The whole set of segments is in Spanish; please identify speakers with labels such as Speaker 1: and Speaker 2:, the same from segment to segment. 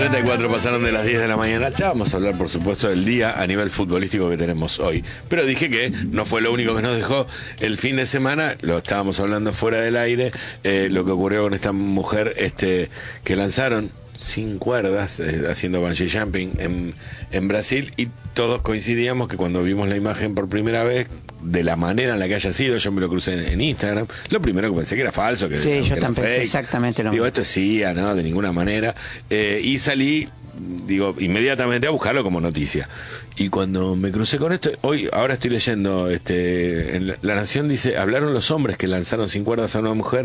Speaker 1: 34 pasaron de las 10 de la mañana. Ya vamos a hablar, por supuesto, del día a nivel futbolístico que tenemos hoy. Pero dije que no fue lo único que nos dejó el fin de semana. Lo estábamos hablando fuera del aire. Lo que ocurrió con esta mujer que lanzaron sin cuerdas, haciendo bungee jumping en Brasil, y todos coincidíamos que cuando vimos la imagen por primera vez, de la manera en la que haya sido, yo me lo crucé en Instagram, lo primero que pensé que era falso, que
Speaker 2: sí, yo
Speaker 1: era
Speaker 2: también pensé
Speaker 1: fake.
Speaker 2: exactamente lo mismo.
Speaker 1: Digo, esto es CIA, ¿no? De ninguna manera. Y salí, inmediatamente a buscarlo como noticia. Y cuando me crucé con esto, ahora estoy leyendo, en La Nación dice, hablaron los hombres que lanzaron sin cuerdas a una mujer,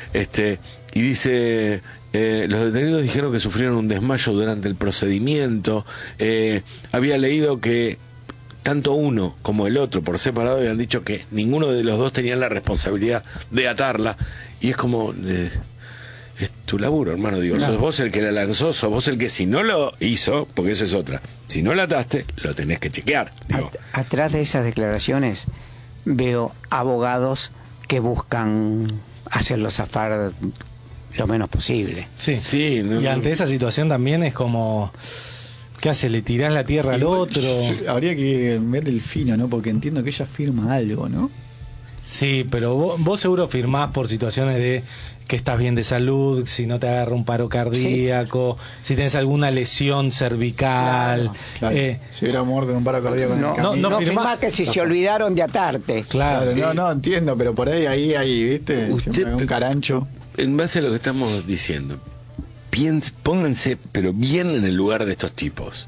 Speaker 1: y dice, los detenidos dijeron que sufrieron un desmayo durante el procedimiento. Había leído que tanto uno como el otro por separado habían dicho que ninguno de los dos tenían la responsabilidad de atarla, y es como, es tu laburo, hermano, digo, claro. Sos vos el que la lanzó, sos vos el que, si no lo hizo, porque eso es otra, si no la ataste, lo tenés que chequear, digo.
Speaker 2: Atrás de esas declaraciones veo abogados que buscan hacerlo zafar lo menos posible.
Speaker 3: Sí,
Speaker 1: sí,
Speaker 3: y ante esa situación también es como, ¿qué hace? ¿Le tirás la tierra al otro?
Speaker 4: Habría que ver el fino, ¿no? Porque entiendo que ella firma algo, ¿no?
Speaker 3: Sí, pero vos seguro firmás por situaciones de que estás bien de salud, si no te agarra un paro cardíaco, sí. Si tenés alguna lesión cervical.
Speaker 4: Claro. Si hubiera muerto en un paro cardíaco
Speaker 2: no firmás que si se olvidaron de atarte.
Speaker 4: Claro, no entiendo, pero por ahí ¿viste? Un carancho.
Speaker 1: En base a lo que estamos diciendo, pónganse, pero bien en el lugar de estos tipos.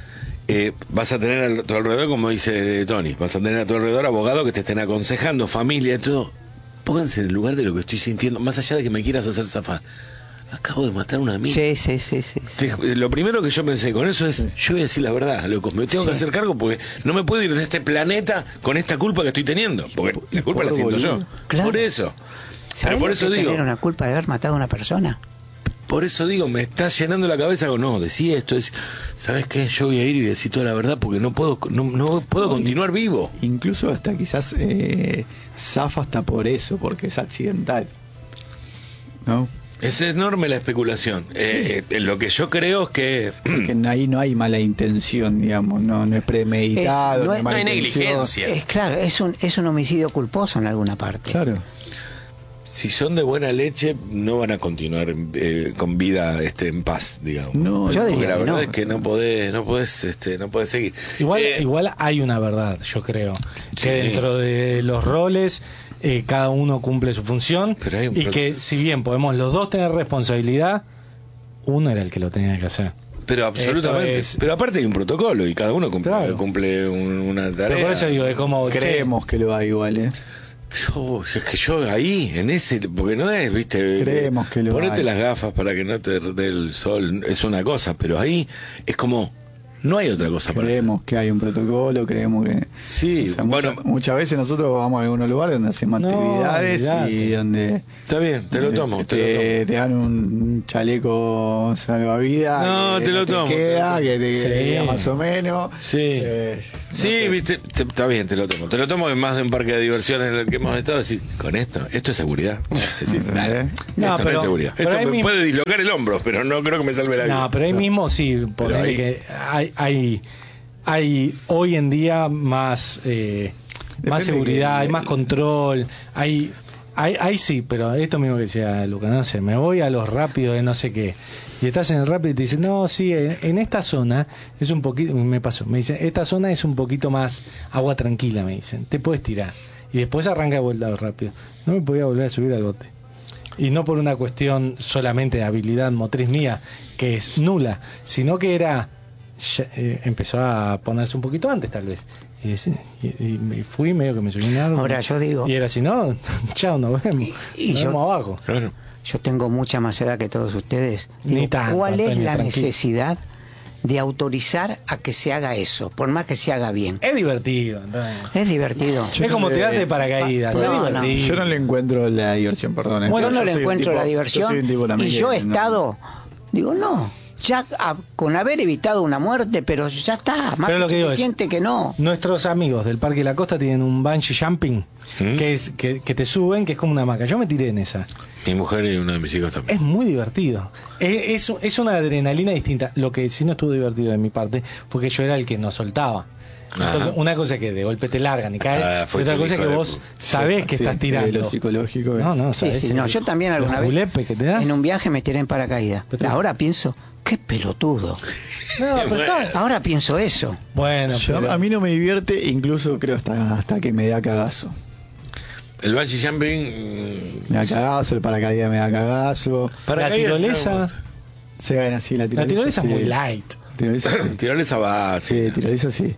Speaker 1: Vas a tener a tu alrededor, como dice Tony, vas a tener a tu alrededor abogados que te estén aconsejando, familia y todo. Pónganse en el lugar de lo que estoy sintiendo, más allá de que me quieras hacer zafar. Acabo de matar a una amiga.
Speaker 2: Sí.
Speaker 1: Lo primero que yo pensé con eso es, yo voy a decir la verdad, locos, me tengo que hacer cargo porque no me puedo ir de este planeta con esta culpa que estoy teniendo, porque la culpa la siento yo.
Speaker 2: Claro.
Speaker 1: Por eso. Pero por eso digo,
Speaker 2: tener una culpa de haber matado a una persona.
Speaker 1: Por eso digo, me está llenando la cabeza con, no, decí esto, ¿sabes qué? Yo voy a ir y decir toda la verdad porque no puedo continuar vivo.
Speaker 4: Incluso hasta quizás zafa hasta por eso, porque es accidental, ¿no?
Speaker 1: Es enorme la especulación.
Speaker 4: Sí.
Speaker 1: Lo que yo creo es que
Speaker 4: ahí no hay mala intención, digamos, no es premeditado,
Speaker 1: no hay negligencia.
Speaker 2: Claro, es un homicidio culposo en alguna parte.
Speaker 4: Claro.
Speaker 1: Si son de buena leche, no van a continuar con vida en paz, digamos.
Speaker 4: No,
Speaker 2: yo diría
Speaker 1: porque la verdad
Speaker 2: no.
Speaker 1: es que no podés seguir.
Speaker 3: Igual hay una verdad, yo creo, que dentro de los roles cada uno cumple su función, y que si bien podemos los dos tener responsabilidad, uno era el que lo tenía que hacer.
Speaker 1: Pero absolutamente. Pero aparte hay un protocolo y cada uno cumple una tarea.
Speaker 3: Pero por eso digo, es como
Speaker 4: creemos que lo hay igual,
Speaker 1: es que yo ahí, en ese, porque no es, viste,
Speaker 4: creemos que lo
Speaker 1: ponete
Speaker 4: hay.
Speaker 1: las gafas para que no te dé el sol, es una cosa, pero ahí es como, no hay otra cosa para hacer.
Speaker 4: Creemos que hay un protocolo, creemos que...
Speaker 1: Sí,
Speaker 4: muchas veces nosotros vamos a algunos lugares donde hacemos actividades y donde...
Speaker 1: Está bien, te lo tomo.
Speaker 4: Te dan un chaleco salvavidas.
Speaker 1: No, te lo tomo.
Speaker 4: Que te queda más o menos.
Speaker 1: Sí. Sí, viste, está bien, te lo tomo. Te lo tomo en más de un parque de diversiones en el que hemos estado. Decir, con esto es seguridad. Decís,
Speaker 2: No,
Speaker 1: esto no es seguridad. Esto me puede dislocar el hombro, pero no creo que me salve la vida.
Speaker 3: No, pero ahí mismo sí, ponele que hay hoy en día más seguridad, hay más control, hay sí, pero esto mismo que decía Luca, no sé, me voy a los rápidos de no sé qué, y estás en el rápido y te dicen, no, sí, en esta zona es un poquito, me dicen, esta zona es un poquito más agua tranquila, me dicen, te puedes tirar, y después arranca de vuelta a los rápidos, no me podía volver a subir al bote, y no por una cuestión solamente de habilidad motriz mía, que es nula, sino que empezó a ponerse un poquito antes tal vez, y me fui medio que me subí un árbol.
Speaker 2: Ahora yo digo,
Speaker 3: y era si no, chao, nos vemos, nos vemos abajo.
Speaker 1: Claro.
Speaker 2: Yo tengo mucha más edad que todos ustedes.
Speaker 3: Ni tanto,
Speaker 2: ¿cuál es
Speaker 3: Antonio,
Speaker 2: la
Speaker 3: tranquilo.
Speaker 2: necesidad de autorizar a que se haga eso, por más que se haga bien?
Speaker 3: Es divertido, Antonio.
Speaker 2: Es divertido.
Speaker 3: Es como tirarte de paracaídas, es divertido.
Speaker 4: Yo no le encuentro la diversión, perdón.
Speaker 2: Bueno,
Speaker 4: yo
Speaker 2: no le
Speaker 4: soy
Speaker 2: encuentro
Speaker 4: un tipo,
Speaker 2: la diversión.
Speaker 4: yo soy un tipo también
Speaker 2: y yo he
Speaker 4: que
Speaker 2: estado, digo, no, ya con haber evitado una muerte, pero ya está, más
Speaker 3: Pero lo que digo
Speaker 2: suficiente que no.
Speaker 3: Nuestros amigos del Parque de la Costa tienen un bungee jumping que es que te suben, que es como una hamaca. Yo me tiré en esa.
Speaker 1: Mi mujer y uno de mis hijos también.
Speaker 3: Es muy divertido. Es una adrenalina distinta. Lo que sí no estuvo divertido de mi parte fue que yo era el que no soltaba. Entonces, una cosa es que de golpe te largan y caes, y otra cosa es que vos sabés que estás tirando.
Speaker 4: Lo psicológico.
Speaker 3: No,
Speaker 2: Sí,
Speaker 3: sabés,
Speaker 2: no, yo también alguna vez
Speaker 3: que te da.
Speaker 2: en un viaje me tiré en paracaídas. Ahora pienso, qué pelotudo.
Speaker 3: No, pero está-
Speaker 2: Ahora pienso eso.
Speaker 3: Bueno, pero-
Speaker 4: A mí no me divierte, incluso creo hasta que me da cagazo.
Speaker 1: El bungee jumping.
Speaker 4: Me da cagazo, el paracaídas me da cagazo.
Speaker 3: la tirolesa,
Speaker 4: Se ven así la tirolesa.
Speaker 3: la tirolesa
Speaker 4: sí.
Speaker 3: es muy light.
Speaker 4: Tirolesa, sí.
Speaker 1: Tirarles a base.
Speaker 4: Sí, tirolesa sí.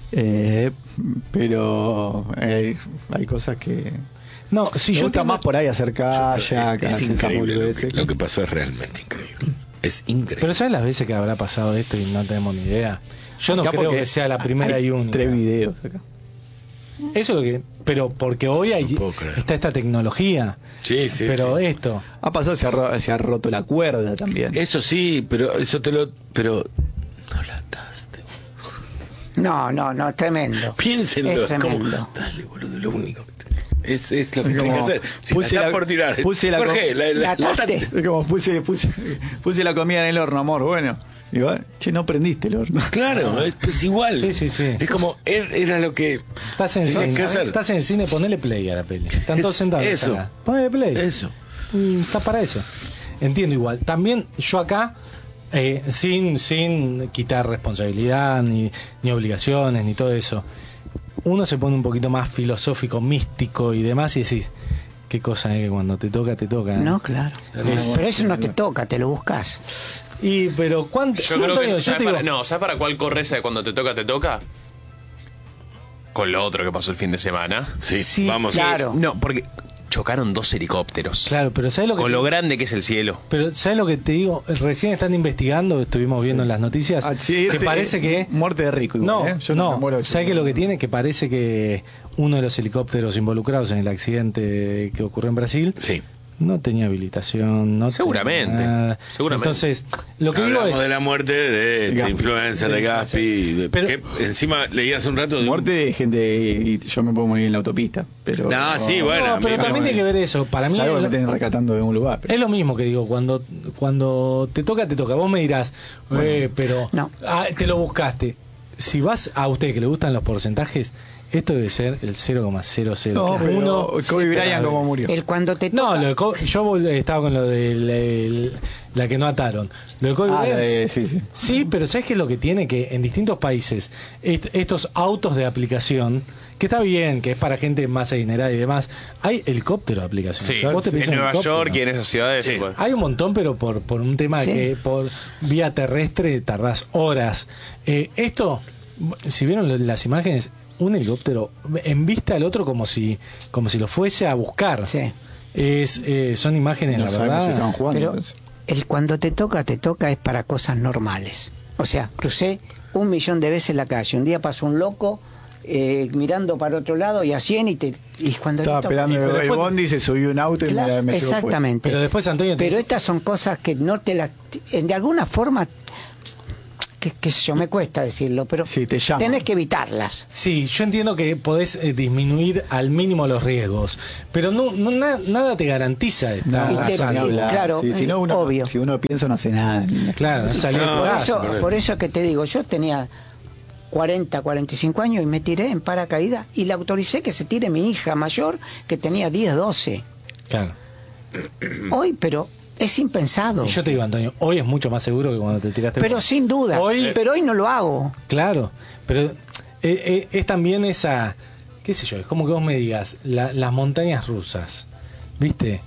Speaker 4: Pero hay cosas que...
Speaker 3: No, si
Speaker 4: me
Speaker 3: yo
Speaker 4: gusta
Speaker 3: tengo-
Speaker 4: más por ahí hacer kayak,
Speaker 1: Es
Speaker 4: hacer esas
Speaker 1: increíble.
Speaker 4: boludeces.
Speaker 1: Lo que pasó es realmente increíble. Es increíble.
Speaker 3: Pero ¿sabes las veces que habrá pasado esto y no tenemos ni idea? Yo no
Speaker 4: Acá
Speaker 3: creo
Speaker 4: porque
Speaker 3: que sea la primera
Speaker 4: hay
Speaker 3: y única.
Speaker 4: 3 videos acá.
Speaker 3: Eso es lo que. Pero porque hoy hay,
Speaker 1: No puedo creer.
Speaker 3: está esta tecnología.
Speaker 1: Sí, sí,
Speaker 3: Pero
Speaker 1: sí.
Speaker 3: esto.
Speaker 4: Ha pasado, se ha roto la cuerda también.
Speaker 1: Eso sí, pero eso te lo. Pero. No la ataste.
Speaker 2: No, es tremendo.
Speaker 1: Piénsenlo.
Speaker 2: Es
Speaker 1: Es como,
Speaker 2: tremendo.
Speaker 1: dale, boludo, lo único que es lo que
Speaker 4: Como
Speaker 1: tenés que hacer. Si
Speaker 4: puse
Speaker 1: la estás
Speaker 4: la-
Speaker 1: por tirar.
Speaker 4: puse la
Speaker 1: Jorge,
Speaker 4: co-
Speaker 2: la ataste.
Speaker 4: Es como puse la comida en el horno, amor. Bueno, digo, che, no prendiste el horno.
Speaker 1: Claro, es igual.
Speaker 3: Sí, sí, sí.
Speaker 1: Es como, era lo que.
Speaker 3: Estás en, el
Speaker 1: tenías
Speaker 3: cine,
Speaker 1: que hacer.
Speaker 3: estás en el cine, ponele play a la peli. Están todos sentados.
Speaker 1: eso.
Speaker 3: acá. Ponele play.
Speaker 1: Eso.
Speaker 3: Está para eso. Entiendo igual. También yo acá, sin quitar responsabilidad, ni obligaciones, ni todo eso, uno se pone un poquito más filosófico, místico y demás, y decís, qué cosa es que cuando te toca, te toca.
Speaker 2: No, claro.
Speaker 3: Es-
Speaker 2: Pero eso no te toca, te lo buscas.
Speaker 3: Pero ¿cuánto?
Speaker 5: Yo
Speaker 3: sí,
Speaker 5: creo
Speaker 3: Antonio,
Speaker 5: que.
Speaker 3: yo te digo,
Speaker 5: ¿Sabes para cuál corre esa de cuando te toca, te toca? Con lo otro que pasó el fin de semana.
Speaker 1: Sí,
Speaker 3: Sí,
Speaker 1: vamos.
Speaker 2: claro.
Speaker 5: No, porque chocaron 2 helicópteros.
Speaker 3: claro, pero ¿sabes lo que
Speaker 5: Con lo grande que es el cielo.
Speaker 3: Pero ¿sabes lo que te digo? Recién están investigando, estuvimos viendo en las noticias, que parece que...
Speaker 4: Muerte de rico igual,
Speaker 3: No,
Speaker 4: ¿eh? Yo no me muero de
Speaker 3: ¿sabes qué es lo que tiene? Que parece que uno de los helicópteros involucrados en el accidente que ocurrió en Brasil
Speaker 1: Sí.
Speaker 3: no tenía habilitación, no
Speaker 5: Seguramente,
Speaker 3: tenía nada.
Speaker 5: seguramente.
Speaker 3: Entonces, lo que digo
Speaker 1: Hablamos
Speaker 3: es...
Speaker 1: de la muerte de este
Speaker 4: Gaspi.
Speaker 1: influencer, de Gaspi.
Speaker 3: Pero-
Speaker 1: que encima leí hace un rato. de un-
Speaker 4: Muerte de gente, y yo me puedo morir en la autopista. Pero
Speaker 1: No, sí, bueno.
Speaker 3: No,
Speaker 1: a mí
Speaker 3: pero
Speaker 1: me-
Speaker 3: también tiene que ver eso. Para mí
Speaker 4: Salvo que
Speaker 3: es
Speaker 4: me
Speaker 3: lo-
Speaker 4: estén rescatando de un lugar. pero-
Speaker 3: es lo mismo que digo, cuando te toca, te toca. Vos me dirás, pero
Speaker 2: No.
Speaker 3: te lo buscaste. Si vas a usted que le gustan los porcentajes, esto debe ser el 0,00.
Speaker 4: No, pero Kobe Bryant como murió.
Speaker 2: El cuando te
Speaker 3: No,
Speaker 2: toca.
Speaker 3: lo de yo estaba con lo de la que no ataron. Lo de Kobe
Speaker 4: Ah,
Speaker 3: Bryant,
Speaker 4: la de- sí.
Speaker 3: Sí, pero ¿sabes qué es lo que tiene? Que en distintos países, estos autos de aplicación, que está bien, que es para gente más adinerada y demás, hay helicóptero de aplicación.
Speaker 5: Sí,
Speaker 3: Vos te
Speaker 5: en
Speaker 3: pedís un
Speaker 5: Nueva
Speaker 3: helicóptero.
Speaker 5: York y en esas ciudades.
Speaker 1: Sí.
Speaker 5: pues.
Speaker 3: Hay un montón, pero por un tema
Speaker 2: Sí.
Speaker 3: que por vía terrestre tardás horas. Esto, si vieron las imágenes, un helicóptero en vista al otro como si lo fuese a buscar.
Speaker 2: Sí.
Speaker 3: Son imágenes,
Speaker 4: No
Speaker 3: la
Speaker 4: sabemos si
Speaker 3: verdad.
Speaker 4: estaban jugando.
Speaker 2: Pero
Speaker 4: entonces.
Speaker 2: el cuando te toca es para cosas normales. O sea, crucé 1.000.000 de veces la calle. Un día pasó un loco mirando para otro lado y a 100 y cuando
Speaker 4: Estaba
Speaker 2: te toca-
Speaker 4: esperando
Speaker 3: pero
Speaker 4: el
Speaker 3: después-
Speaker 4: bondi, se subió un auto y
Speaker 2: Claro,
Speaker 4: me llevó puesto.
Speaker 2: exactamente.
Speaker 3: Pero después, Antonio, te
Speaker 2: Pero
Speaker 3: dice-
Speaker 2: estas son cosas que no te las... De alguna forma, qué sé yo, me cuesta decirlo, pero
Speaker 4: Sí, te llama.
Speaker 2: tenés que evitarlas.
Speaker 3: Sí, yo entiendo que podés disminuir al mínimo los riesgos, pero nada te garantiza estar
Speaker 4: No,
Speaker 2: Y te-
Speaker 4: ni
Speaker 3: salvo.
Speaker 4: hablar.
Speaker 2: claro,
Speaker 4: Sí, si no uno,
Speaker 2: obvio.
Speaker 4: Si uno piensa, no hace nada.
Speaker 3: Claro, no salir de tu
Speaker 1: No,
Speaker 3: casa.
Speaker 2: Por eso que te digo, yo tenía 40, 45 años y me tiré en paracaídas y le autoricé que se tire mi hija mayor que tenía 10, 12.
Speaker 3: Claro.
Speaker 2: Hoy, pero es impensado.
Speaker 3: Y yo te digo, Antonio, hoy es mucho más seguro que cuando te tiraste.
Speaker 2: Pero sin duda.
Speaker 3: Hoy-
Speaker 2: Pero hoy no lo hago.
Speaker 3: Claro, pero es también esa, qué sé yo, es como que vos me digas, las montañas rusas, ¿viste?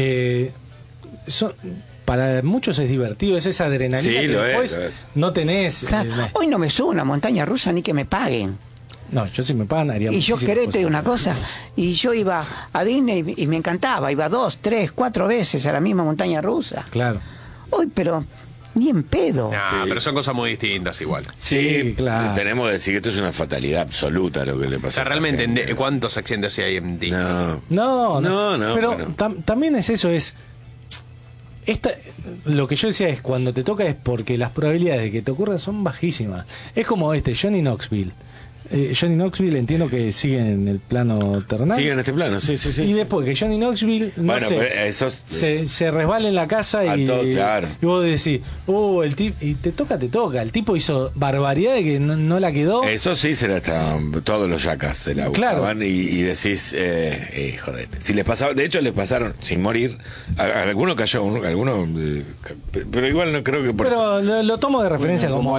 Speaker 3: Para muchos es divertido, es esa adrenalina
Speaker 1: Sí,
Speaker 3: que
Speaker 1: lo es,
Speaker 3: después
Speaker 1: lo es.
Speaker 3: no tenés.
Speaker 2: Claro, hoy no me subo a una montaña rusa ni que me paguen.
Speaker 3: No, yo si me pagan haría
Speaker 2: Y yo
Speaker 3: muchísimas
Speaker 2: querés te digo
Speaker 3: cosas.
Speaker 2: una cosa, y yo iba a Disney y me encantaba, iba 2, 3, 4 veces a la misma montaña rusa.
Speaker 3: Claro.
Speaker 2: Hoy, pero ni en pedo.
Speaker 5: Nah, pero son cosas muy distintas igual.
Speaker 1: Sí,
Speaker 3: Sí, claro.
Speaker 1: tenemos que decir que esto es una fatalidad absoluta lo que le pasó.
Speaker 5: O sea,
Speaker 1: a la
Speaker 5: realmente,
Speaker 1: gente.
Speaker 5: ¿cuántos accidentes hay en Disney?
Speaker 1: No.
Speaker 3: No,
Speaker 1: No,
Speaker 3: pero
Speaker 1: pero-
Speaker 3: también es eso, es lo que yo decía es, cuando te toca es porque las probabilidades de que te ocurra son bajísimas. Es como Johnny Knoxville. Johnny Knoxville entiendo que sigue en el plano terrenal.
Speaker 1: Sigue en este plano, sí.
Speaker 3: Y después que Johnny Knoxville se resbala en la casa y vos decís, el tipo, y te toca. El tipo hizo barbaridad de que no la quedó.
Speaker 1: Eso sí, se la estaban, todos los yacas se la buscaban, y decís, jodete. Si les pasaba, de hecho les pasaron sin morir, alguno cayó, pero igual no creo que
Speaker 3: pero lo tomo de referencia como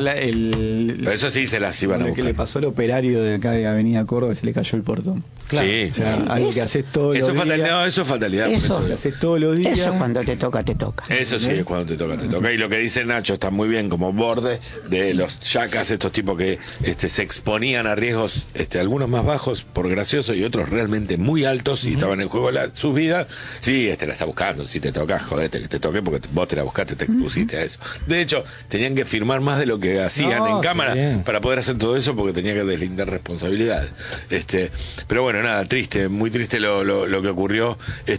Speaker 1: eso sí se las iban a buscar.
Speaker 4: Que le pasó al operario de acá de Avenida Córdoba, se le cayó el portón.
Speaker 3: Claro.
Speaker 1: Sí,
Speaker 4: o sea, algo que haces todos los días.
Speaker 1: Eso es fatalidad.
Speaker 2: Eso
Speaker 4: lo haces todos los días.
Speaker 2: Eso cuando te toca, te toca.
Speaker 1: Eso sí, es cuando te toca. Y lo que dice Nacho está muy bien, como borde de los yacas, estos tipos que se exponían a riesgos, algunos más bajos por gracioso y otros realmente muy altos, y estaban en juego sus vidas. Sí, la está buscando. Si te tocas, jodete que te toque, porque vos te la buscaste, te expusiste a eso. De hecho, tenían que firmar más de lo que hacían en cámara para poder hacer todo eso, porque tenía que deslindar responsabilidades. Pero bueno, nada, triste, muy triste lo que ocurrió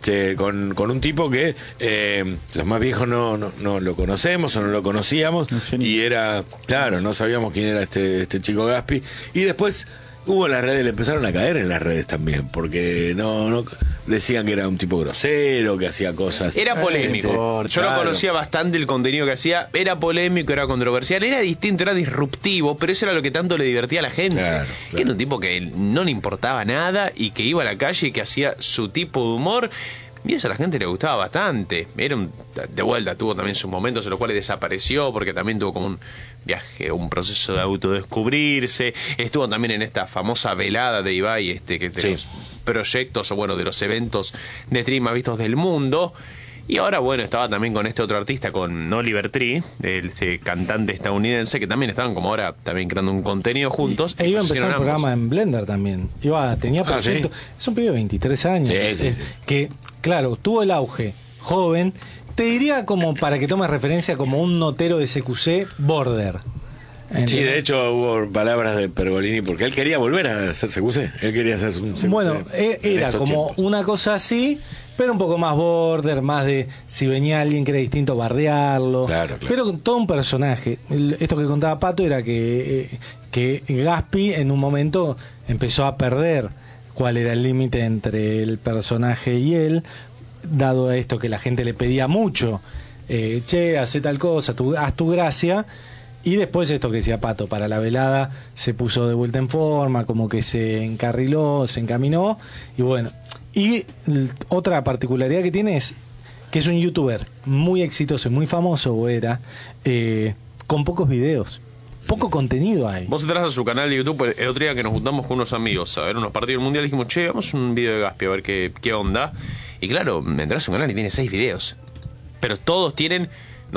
Speaker 1: con un tipo que los más viejos no lo conocemos o no lo conocíamos, y era, claro, no sabíamos quién era este chico Gaspi, y después hubo las redes, le empezaron a caer en las redes también, porque no decían que era un tipo grosero, que hacía cosas.
Speaker 5: Era polémico. Yo lo conocía bastante, el contenido que hacía. Era polémico, era controversial, era distinto, era disruptivo, pero eso era lo que tanto le divertía a la gente. Claro. Que era un tipo que no le importaba nada y que iba a la calle y que hacía su tipo de humor. Y eso a la gente le gustaba bastante. De vuelta, tuvo también sus momentos en los cuales desapareció, porque también tuvo como un viaje, un proceso de autodescubrirse. Estuvo también en esta famosa velada de Ibai, de los proyectos, o de los eventos de stream más vistos del mundo. Y ahora, estaba también con este otro artista, con Oliver Tree, el cantante estadounidense, que también estaban como ahora también creando un contenido juntos.
Speaker 3: Iba a empezar el programa en Blender también. Tenía proyectos.
Speaker 1: ¿Sí?
Speaker 3: Es un pibe de 23 años.
Speaker 1: Sí.
Speaker 3: Que, claro, tuvo el auge joven. Te diría como, para que tomes referencia, como un notero de CQC border. ¿Entendés?
Speaker 1: Sí, de hecho hubo palabras de Pergolini, porque él quería volver a hacer CQC. Él quería hacer un CQC.
Speaker 3: Bueno, era como una cosa así, pero un poco más border, más de si venía alguien que era distinto, bardearlo. Claro. Pero todo un personaje. Esto que contaba Pato era que Gaspi en un momento empezó a perder cuál era el límite entre el personaje y él, dado a esto que la gente le pedía mucho. Hace tal cosa, haz tu gracia. Y después esto que decía Pato, para la velada se puso de vuelta en forma, como que se encarriló, se encaminó, y bueno. Y otra particularidad que tiene es que es un youtuber muy exitoso y muy famoso, con pocos videos. Poco contenido hay.
Speaker 5: Vos entras a su canal de YouTube el otro día que nos juntamos con unos amigos a ver unos partidos del mundial, dijimos, vamos a un video de Gaspi a ver qué onda. Y claro, entras a su canal y tiene 6 videos. Pero todos tienen,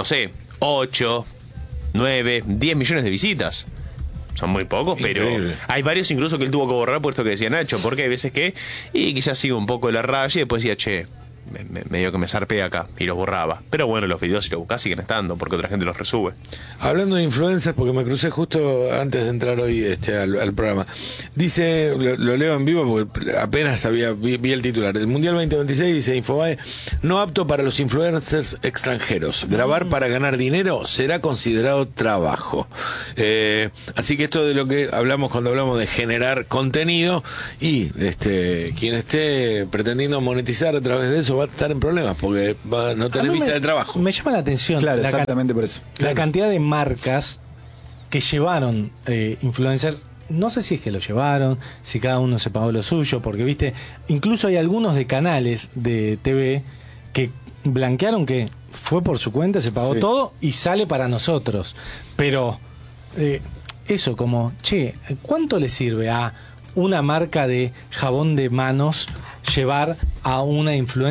Speaker 5: 8, 9, 10 millones de visitas. Son muy pocos, pero hay varios incluso que él tuvo que borrar por esto que decía Nacho, porque hay veces que quizás sigo un poco de la raya y después decía, medio que me zarpé acá, y los borraba. Pero bueno, los videos, si los buscás, siguen estando, porque otra gente los resube.
Speaker 1: Hablando de influencers, porque me crucé justo antes de entrar hoy al programa. Dice, lo leo en vivo porque apenas vi el titular. El Mundial 2026, dice Infobae, no apto para los influencers extranjeros. Grabar para ganar dinero será considerado trabajo. Así que esto de lo que hablamos cuando hablamos de generar contenido, y quien esté pretendiendo monetizar a través de eso va a estar en problemas, porque va a no tener visa de trabajo.
Speaker 3: Me llama la atención.
Speaker 4: Claro, exactamente por eso.
Speaker 3: La cantidad de marcas que llevaron influencers. No sé si es que lo llevaron, si cada uno se pagó lo suyo, porque incluso hay algunos de canales de TV que blanquearon que fue por su cuenta, se pagó todo y sale para nosotros. Pero eso como, ¿cuánto le sirve a una marca de jabón de manos llevar a una influencer